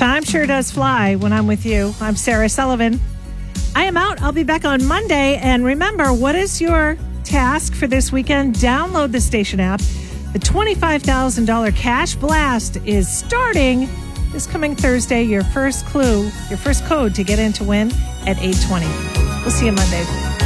Time sure does fly when I'm with you. I'm Sarah Sullivan. I am out. I'll be back on Monday. And remember, what is your task for this weekend? Download the station app. The $25,000 cash blast is starting this coming Thursday. Your first clue, your first code to get in to win at 8:20. We'll see you Monday.